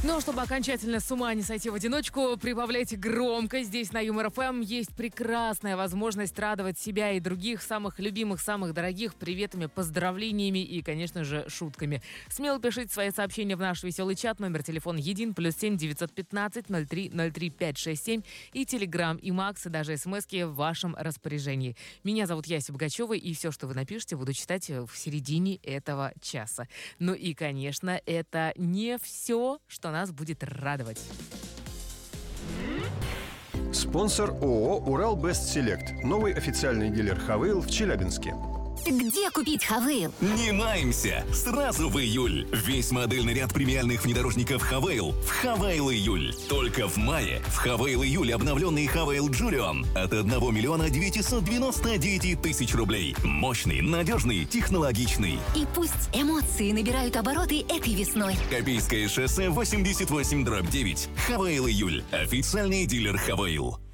Но чтобы окончательно с ума не сойти в одиночку, прибавляйте громкость. Здесь на Юмор ФМ есть прекрасная возможность радовать себя и других, самых любимых, самых дорогих, приветами, поздравлениями и, конечно же, шутками. Смело пишите свои сообщения в наш веселый чат. Номер телефона 1 +7 915 03 03 567 и Телеграм, и Макс, и даже смски в вашем распоряжении. Меня зовут Яся Богачева, и все, что вы напишете, буду читать в середине этого часа. Ну и, конечно, это не все, что нас будет радовать. Спонсор ООО «Урал Бест Селект». Новый официальный дилер «Хавейл» в Челябинске. Где купить Хавейл? Не маемся! Сразу в июль! Весь модельный ряд премиальных внедорожников Хавейл в Хавейл июль. Только в мае в Хавейл июль обновленный Хавейл Джулион от 1 миллиона 999 тысяч рублей. Мощный, надежный, технологичный. И пусть эмоции набирают обороты этой весной. Копейское шоссе 88/9. Хавейл июль. Официальный дилер Хавейл.